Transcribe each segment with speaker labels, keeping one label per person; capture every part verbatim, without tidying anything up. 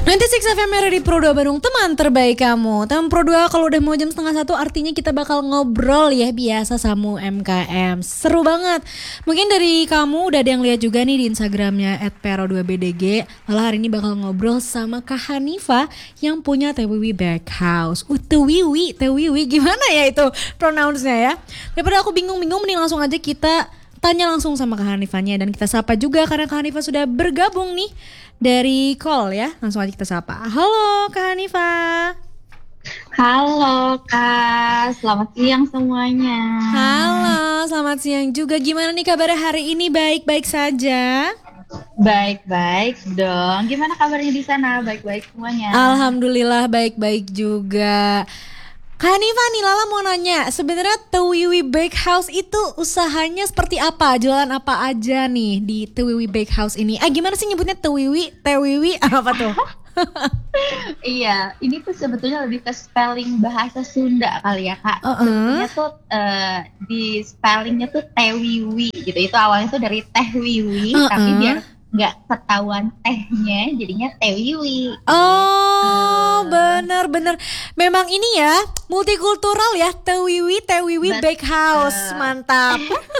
Speaker 1: sembilan puluh enam F M dari Pro dua Bandung, teman terbaik kamu. Teman Pro dua, kalau udah mau jam setengah satu artinya kita bakal ngobrol ya, biasa sama U M K M. Seru banget. Mungkin dari kamu udah ada yang lihat juga nih di Instagramnya at pro dua b d g. Lalu hari ini bakal ngobrol sama Kak Hanifa yang punya Tewiwi Bakehouse. Uh, Tewiwi, Tewiwi gimana ya itu pronounce-nya ya. Daripada aku bingung-bingung, mending langsung aja kita tanya langsung sama Kak Hanifanya. Dan kita sapa juga karena Kak Hanifa sudah bergabung nih dari call ya. Langsung aja kita sapa. Halo Kak Hanifa.
Speaker 2: Halo Kak, selamat siang semuanya.
Speaker 1: Halo, selamat siang juga. Gimana nih kabarnya hari ini? Baik-baik saja?
Speaker 2: Baik-baik dong. Gimana kabarnya di sana? Baik-baik semuanya?
Speaker 1: Alhamdulillah baik-baik juga. Kak Hanifa nih, Lala mau nanya, sebenarnya Tewiwi Bakehouse itu usahanya seperti apa? Jualan apa aja nih di Tewiwi Bakehouse ini? Ah, gimana sih nyebutnya Tewiwi? Tewiwi apa tuh?
Speaker 2: Iya, ini tuh sebetulnya lebih ke spelling bahasa Sunda kali ya Kak.
Speaker 1: Uh-uh.
Speaker 2: Sebetulnya tuh uh, di spellingnya tuh Tewiwi gitu. Itu awalnya tuh dari Teh Wiwi, uh-uh. tapi biar nggak ketahuan tehnya, jadinya Tewiwi.
Speaker 1: Oh, gitu. Bener-bener. Memang ini ya, multikultural ya, Tewiwi, Tewiwi Bakehouse. Mantap.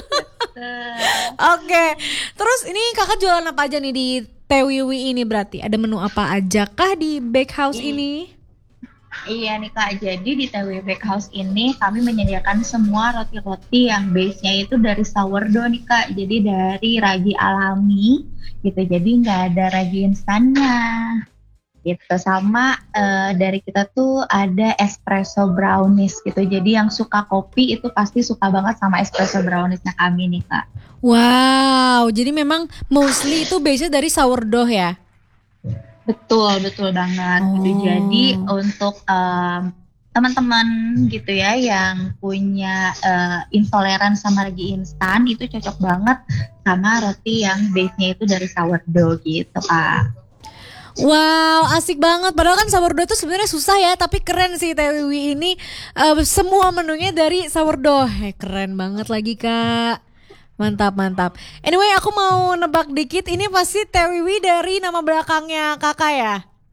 Speaker 1: Oke, okay. Terus ini kakak jualan apa aja nih di Tewiwi ini berarti? Ada menu apa aja kah di Bakehouse I- ini?
Speaker 2: Iya nih Kak, jadi di Tewiwi Bakehouse ini kami menyediakan semua roti-roti yang base-nya itu dari sourdough nih Kak. Jadi dari ragi alami gitu, jadi nggak ada ragi instannya gitu. Sama uh, dari kita tuh ada espresso brownies gitu. Jadi yang suka kopi itu pasti suka banget sama espresso browniesnya kami nih Kak.
Speaker 1: Wow, jadi memang mostly itu base-nya dari sourdough ya?
Speaker 2: Betul, betul banget.
Speaker 1: Oh.
Speaker 2: Gitu. Jadi untuk um, teman-teman gitu ya yang punya uh, intoleran sama ragi instan, itu cocok banget sama roti yang base-nya itu dari sourdough gitu Kak.
Speaker 1: Wow, asik banget. Padahal kan sourdough itu sebenarnya susah ya, tapi keren sih Tewiwi ini uh, semua menunya dari sourdough. Eh, keren banget lagi Kak. Mantap, mantap. Anyway, aku mau nebak dikit, ini pasti Tewiwi dari nama belakangnya kakak ya?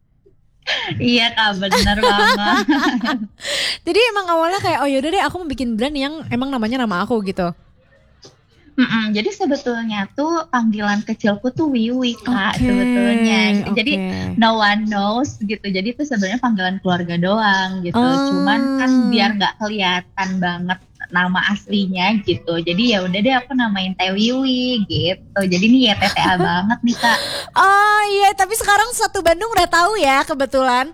Speaker 2: Iya Kak, benar banget.
Speaker 1: Jadi emang awalnya kayak, oh yaudah deh aku mau bikin brand yang emang namanya nama aku gitu.
Speaker 2: Mm-mm, jadi sebetulnya tuh panggilan kecilku tuh Wiwi Kak,
Speaker 1: okay,
Speaker 2: sebetulnya. Gitu.
Speaker 1: Okay.
Speaker 2: Jadi no one knows gitu. Jadi itu sebenarnya panggilan keluarga doang gitu. Oh. Cuman kan biar nggak kelihatan banget nama aslinya gitu. Jadi ya udah deh aku namain Tewiwi gitu. Jadi ini ya T T A banget nih Kak.
Speaker 1: Oh iya, tapi sekarang satu Bandung udah tahu ya kebetulan.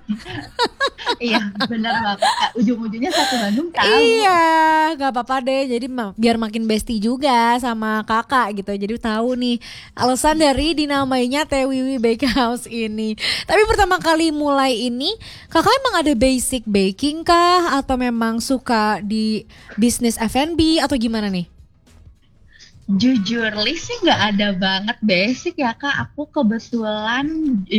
Speaker 2: Iya benar banget Kak. Ujung-ujungnya satu Bandung tahu.
Speaker 1: Iya, nggak apa-apa deh. Jadi biar makin bestie juga sama kakak gitu. Jadi tahu nih alasan dari dinamainya Tewiwi Bakehouse ini. Tapi pertama kali mulai ini, kakak emang ada basic baking kah? Atau memang suka di bisnis F and B atau gimana nih?
Speaker 2: Jujur li sih nggak ada banget basic ya Kak. Aku kebetulan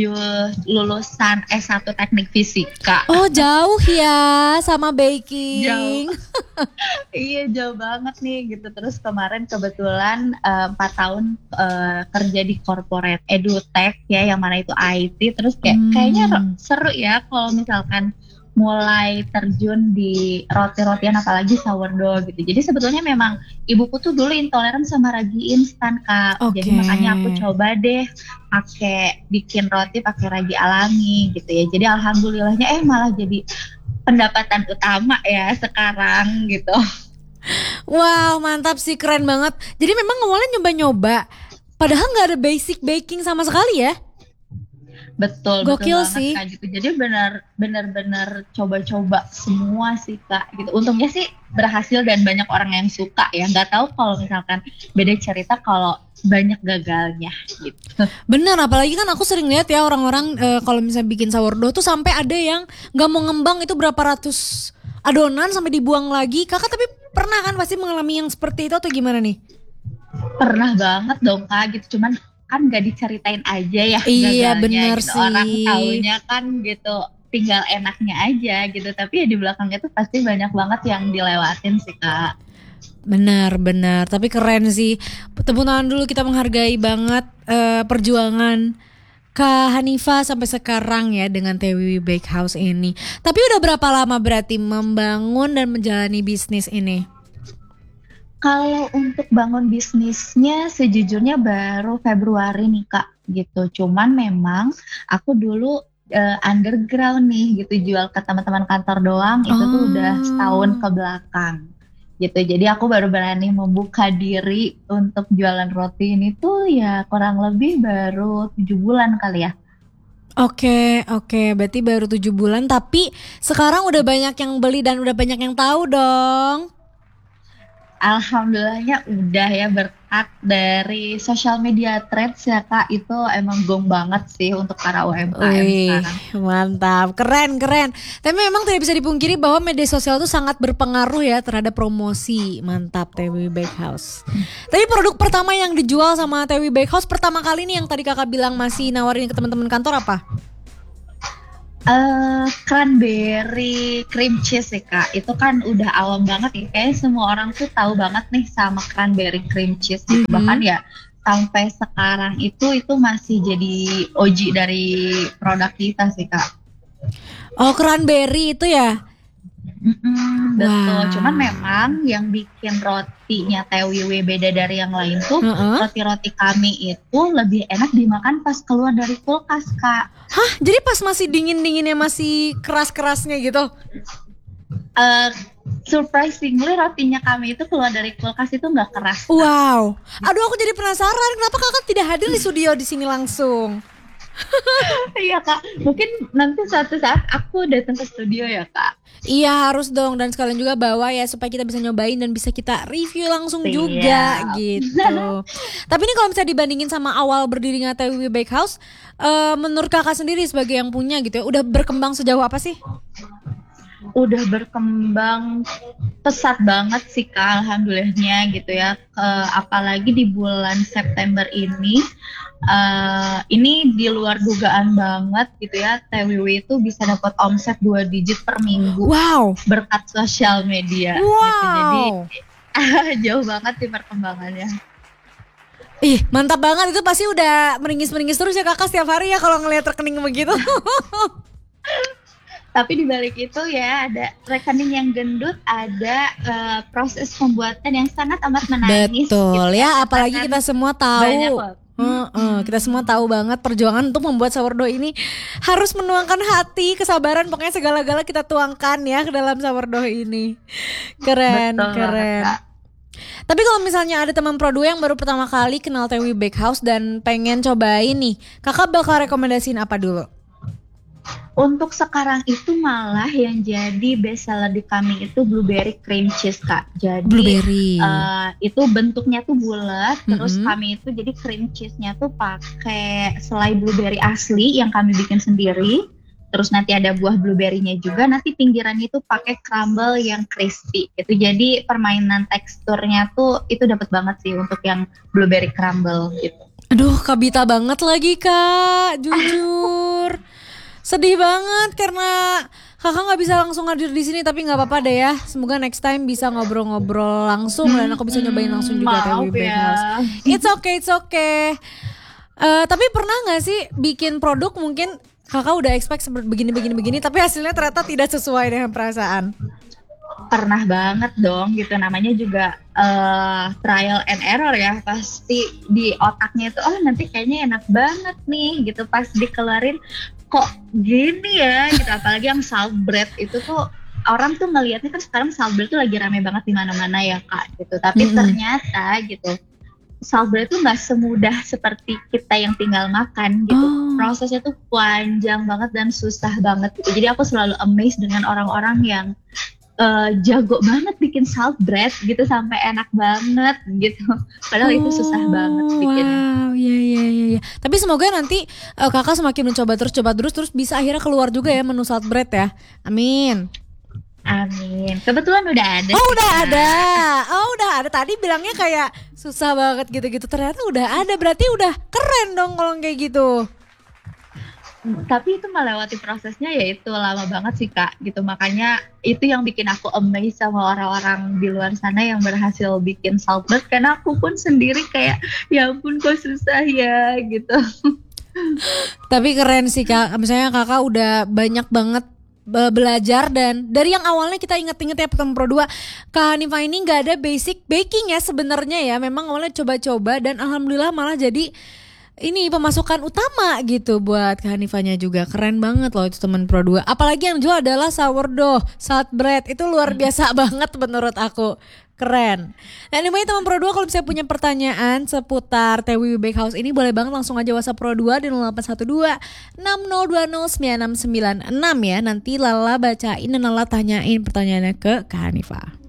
Speaker 2: lulusan S satu teknik fisika.
Speaker 1: Oh jauh ya sama baking.
Speaker 2: Jauh. Iya jauh banget nih gitu. Terus kemarin kebetulan uh, empat tahun uh, kerja di corporate edutech ya, yang mana itu I T. Terus kayak hmm. kayaknya seru ya kalau misalkan mulai terjun di roti-rotian apalagi sourdough gitu. Jadi sebetulnya memang ibuku tuh dulu intoleran sama ragi instan Kak. Okay. Jadi makanya aku coba deh pakai bikin roti pakai ragi alami gitu ya. Jadi alhamdulillahnya eh malah jadi pendapatan utama ya sekarang gitu.
Speaker 1: Wow, mantap sih, keren banget. Jadi memang awalnya nyoba-nyoba padahal nggak ada basic baking sama sekali ya?
Speaker 2: Betul,
Speaker 1: Gokil
Speaker 2: betul
Speaker 1: sih.
Speaker 2: Banget, Kak, gitu. Jadi benar benar-benar coba-coba semua sih Kak gitu. Untungnya sih berhasil dan banyak orang yang suka ya. Nggak tahu kalau misalkan beda cerita kalau banyak gagalnya gitu.
Speaker 1: Bener, apalagi kan aku sering lihat ya orang-orang e, kalau misalnya bikin sourdough tuh sampai ada yang nggak mau ngembang itu berapa ratus adonan sampai dibuang lagi. Kakak tapi pernah kan pasti mengalami yang seperti itu atau gimana nih?
Speaker 2: Pernah banget dong Kak gitu. Cuman kan gak diceritain aja ya
Speaker 1: iya,
Speaker 2: gagalnya
Speaker 1: bener
Speaker 2: gitu.
Speaker 1: Sih.
Speaker 2: Orang taunya kan gitu tinggal enaknya aja gitu, tapi ya di belakangnya tuh pasti banyak banget yang dilewatin sih Kak.
Speaker 1: Benar-benar, tapi keren sih. Tepuk tangan dulu, kita menghargai banget uh, perjuangan Kak Hanifah sampai sekarang ya dengan T W W Bakehouse ini. Tapi udah berapa lama berarti membangun dan menjalani bisnis ini?
Speaker 2: Kalau untuk bangun bisnisnya sejujurnya baru Februari nih Kak gitu. Cuman memang aku dulu uh, underground nih gitu, jual ke teman-teman kantor doang. Itu tuh udah setahun ke belakang gitu. Jadi aku baru berani membuka diri untuk jualan roti ini tuh ya kurang lebih baru tujuh bulan kali ya.
Speaker 1: Oke, oke, berarti baru tujuh bulan, tapi sekarang udah banyak yang beli dan udah banyak yang tahu dong.
Speaker 2: Alhamdulillahnya udah ya, berkat dari social media trends ya Kak, itu emang gong banget sih untuk para U M K M
Speaker 1: Wih,
Speaker 2: sekarang.
Speaker 1: mantap, keren, keren. Tapi memang tidak bisa dipungkiri bahwa media sosial itu sangat berpengaruh ya terhadap promosi. Mantap T W W Bakehouse. Tapi produk pertama yang dijual sama T W W Bakehouse pertama kali nih yang tadi kakak bilang masih nawarin ke teman-teman kantor apa?
Speaker 2: Eh, cranberry cream cheese sih Kak, itu kan udah awam banget ya, kayaknya semua orang tuh tahu banget nih sama cranberry cream cheese gitu.
Speaker 1: Mhm.
Speaker 2: Bahkan ya sampai sekarang itu itu masih jadi O G dari produk kita sih Kak.
Speaker 1: Oh, cranberry itu ya?
Speaker 2: Mm-mm, betul.
Speaker 1: Wah.
Speaker 2: Cuman memang yang bikin rotinya T W W beda dari yang lain tuh,
Speaker 1: Heeh.
Speaker 2: roti-roti kami itu lebih enak dimakan pas keluar dari kulkas Kak.
Speaker 1: Hah, jadi pas masih dingin-dinginnya masih keras-kerasnya gitu?
Speaker 2: Eh, surprisingly rotinya kami itu keluar dari kulkas itu nggak keras Kak.
Speaker 1: Wow. Aduh, aku jadi penasaran kenapa kakak tidak hadir di studio di sini langsung?
Speaker 2: Iya Kak, mungkin nanti suatu saat aku datang ke studio ya Kak.
Speaker 1: Iya harus dong, dan sekalian juga bawa ya supaya kita bisa nyobain dan bisa kita review langsung
Speaker 2: Siap.
Speaker 1: juga gitu. Tapi ini kalau misalnya dibandingin sama awal berdirinya T W W Bakehouse, eh, menurut kakak sendiri sebagai yang punya gitu ya, udah berkembang sejauh apa sih?
Speaker 2: Udah berkembang pesat banget sih Kak, alhamdulillahnya gitu ya. Eh, apalagi di bulan September ini, eh, ini di luar dugaan banget gitu ya. T W W itu bisa dapat omset dua digit per minggu
Speaker 1: Wow.
Speaker 2: berkat sosial media gitu. Jadi
Speaker 1: Wow.
Speaker 2: jauh banget sih perkembangannya.
Speaker 1: Ih, mantap banget, itu pasti udah meringis-meringis terus ya kakak setiap hari ya kalau ngelihat rekening begitu.
Speaker 2: Tapi di balik itu ya ada rekening yang gendut, ada eh, proses pembuatan yang sangat amat menangis.
Speaker 1: Betul
Speaker 2: gitu
Speaker 1: ya, apalagi
Speaker 2: Karena
Speaker 1: kita semua
Speaker 2: banyak
Speaker 1: tahu.
Speaker 2: banget.
Speaker 1: Heeh, kita semua tahu banget perjuangan untuk membuat sourdough ini harus menuangkan hati, kesabaran, pokoknya segala-gala kita tuangkan ya ke dalam sourdough ini. Keren,
Speaker 2: Betul
Speaker 1: keren.
Speaker 2: banget, Kak.
Speaker 1: Tapi kalau misalnya ada teman produk yang baru pertama kali kenal T W W Bakehouse dan pengen cobain nih, kakak bakal rekomendasiin apa dulu?
Speaker 2: Untuk sekarang itu malah yang jadi best seller di kami itu blueberry cream cheese Kak. Jadi
Speaker 1: Blueberry.
Speaker 2: eh, itu bentuknya tuh bulat, terus
Speaker 1: Mhm.
Speaker 2: kami itu jadi cream cheese-nya tuh pakai selai blueberry asli yang kami bikin sendiri. Terus nanti ada buah blueberry-nya juga, nanti pinggirannya itu pakai crumble yang crispy. Itu jadi permainan teksturnya tuh itu dapat banget sih untuk yang blueberry crumble gitu.
Speaker 1: Aduh, Kabita banget lagi kak, jujur. Sedih banget karena kakak nggak bisa langsung hadir di sini, tapi nggak apa-apa deh ya. Semoga next time bisa ngobrol-ngobrol langsung dan aku bisa nyobain langsung juga T W W
Speaker 2: Maaf
Speaker 1: Bakehouse.
Speaker 2: ya.
Speaker 1: It's okay, it's okay. Eh, tapi pernah nggak sih bikin produk mungkin kakak udah expect seperti begini-begini-begini, tapi hasilnya ternyata tidak sesuai dengan perasaan?
Speaker 2: Pernah banget dong gitu, namanya juga eh, trial and error ya, pasti di otaknya itu oh nanti kayaknya enak banget nih gitu, pas dikeluarin kok gini ya gitu. Apalagi yang salt bread itu tuh orang tuh ngelihatnya kan sekarang salt bread tuh lagi rame banget di mana-mana ya Kak gitu, tapi
Speaker 1: Mm-mm.
Speaker 2: ternyata gitu salt bread tuh nggak semudah seperti kita yang tinggal makan gitu.
Speaker 1: Oh.
Speaker 2: Prosesnya tuh panjang banget dan susah banget gitu. Jadi aku selalu amazed dengan orang-orang yang uh, jago banget bikin salt bread gitu sampai enak banget gitu. Padahal itu susah banget bikinnya.
Speaker 1: Wow, iya iya iya. iya. Tapi semoga nanti eh, kakak semakin mencoba terus, coba terus, terus bisa akhirnya keluar juga ya menu salt bread ya. Amin.
Speaker 2: Amin. Kebetulan udah ada.
Speaker 1: Oh
Speaker 2: sih,
Speaker 1: udah
Speaker 2: Kak.
Speaker 1: ada, oh udah ada. Tadi bilangnya kayak susah banget gitu-gitu. Ternyata udah ada, berarti udah keren dong kalau kayak gitu.
Speaker 2: Tapi itu melewati prosesnya ya itu lama banget sih Kak gitu. Makanya itu yang bikin aku amazed sama orang-orang di luar sana yang berhasil bikin salt bread, karena aku pun sendiri kayak ya ampun kok susah ya gitu.
Speaker 1: Tapi keren sih Kak, misalnya Kakak udah banyak banget be- belajar dan dari yang awalnya kita inget-inget ya pertemuan Pro dua, Kak Hanifah ini nggak ada basic baking ya sebenarnya ya, memang awalnya coba-coba dan alhamdulillah malah jadi ini pemasukan utama gitu buat Kak Hanifahnya juga. Keren banget loh itu teman Pro dua. Apalagi yang jual adalah sourdough, salt bread. Itu luar biasa banget menurut aku. Keren. Nah anyway teman Pro dua, kalau misalnya punya pertanyaan seputar T W W Bakehouse ini boleh banget langsung aja WhatsApp Pro dua di nol delapan satu dua enam nol dua nol sembilan enam sembilan enam ya. Nanti Lala bacain dan Lala tanyain pertanyaannya ke Kak Hanifah.